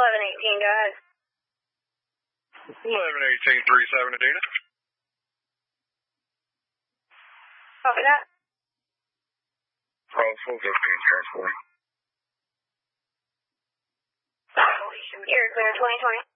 1118, go ahead. 111837 Adina. Copy that. Cross 415 transport. You're clear 2020.